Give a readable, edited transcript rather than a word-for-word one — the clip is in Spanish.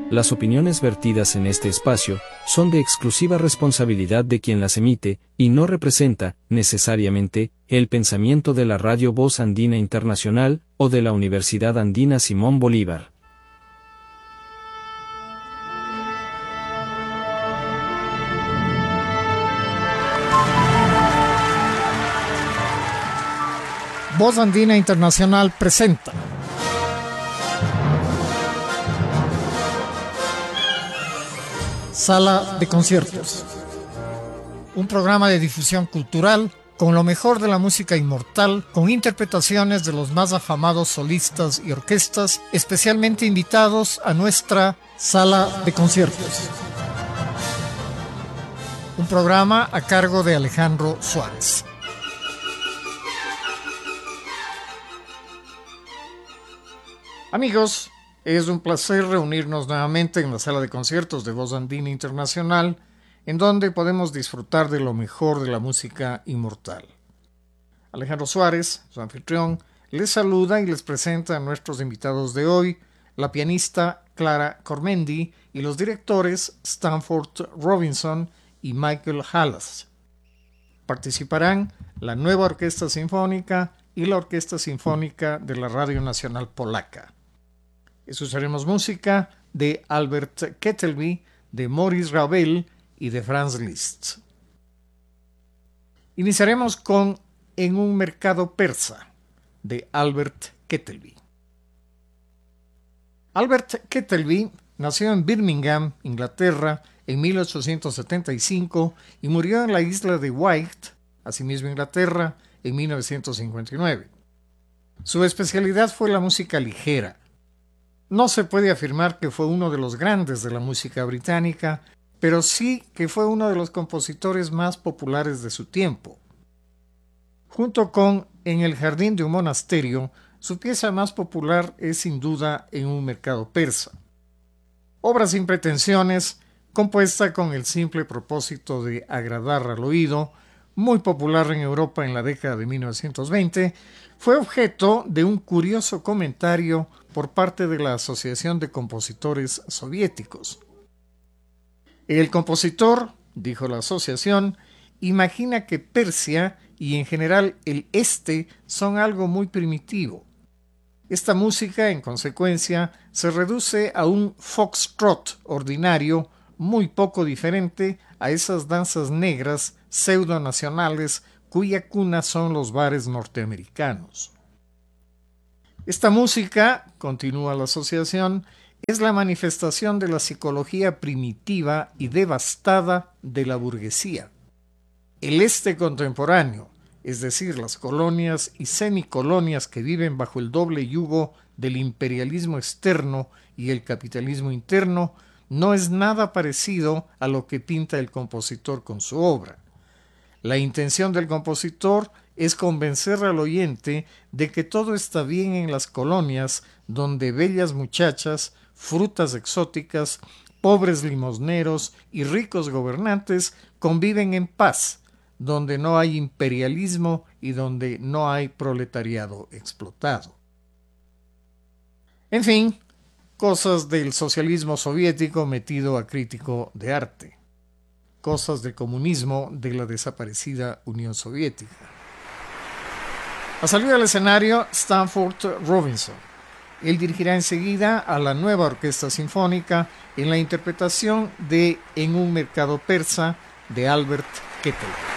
Las opiniones vertidas en este espacio son de exclusiva responsabilidad de quien las emite y no representa, necesariamente, el pensamiento de la Radio Voz Andina Internacional o de la Universidad Andina Simón Bolívar. Voz Andina Internacional presenta Sala de Conciertos, un programa de difusión cultural con lo mejor de la música inmortal, con interpretaciones de los más afamados solistas y orquestas, especialmente invitados a nuestra Sala de Conciertos. Un programa a cargo de Alejandro Suárez. Amigos, es un placer reunirnos nuevamente en la Sala de Conciertos de Voz Andina Internacional, en donde podemos disfrutar de lo mejor de la música inmortal. Alejandro Suárez, su anfitrión, les saluda y les presenta a nuestros invitados de hoy, la pianista Clara Cormendi y los directores Stanford Robinson y Michael Halas. Participarán la Nueva Orquesta Sinfónica y la Orquesta Sinfónica de la Radio Nacional Polaca. Escucharemos música de Albert Kettelby, de Maurice Ravel y de Franz Liszt. Iniciaremos con En un mercado persa, de Albert Kettelby. Albert Kettelby nació en Birmingham, Inglaterra, en 1875 y murió en la isla de Wight, asimismo Inglaterra, en 1959. Su especialidad fue la música ligera. No se puede afirmar que fue uno de los grandes de la música británica, pero sí que fue uno de los compositores más populares de su tiempo. Junto con En el jardín de un monasterio, su pieza más popular es sin duda En un mercado persa. Obra sin pretensiones, compuesta con el simple propósito de agradar al oído, muy popular en Europa en la década de 1920, fue objeto de un curioso comentario por parte de la Asociación de Compositores Soviéticos. El compositor, dijo la asociación, imagina que Persia y en general el este son algo muy primitivo. Esta música, en consecuencia, se reduce a un foxtrot ordinario muy poco diferente a esas danzas negras pseudo-nacionales cuya cuna son los bares norteamericanos. Esta música, continúa la asociación, es la manifestación de la psicología primitiva y devastada de la burguesía. El este contemporáneo, es decir, las colonias y semicolonias que viven bajo el doble yugo del imperialismo externo y el capitalismo interno, no es nada parecido a lo que pinta el compositor con su obra. La intención del compositor es convencer al oyente de que todo está bien en las colonias donde bellas muchachas, frutas exóticas, pobres limosneros y ricos gobernantes conviven en paz, donde no hay imperialismo y donde no hay proletariado explotado. En fin, cosas del socialismo soviético metido a crítico de arte. Cosas del comunismo de la desaparecida Unión Soviética. A salir al escenario, Stanford Robinson. Él dirigirá enseguida a la Nueva Orquesta Sinfónica en la interpretación de En un mercado persa de Albert Kettelby.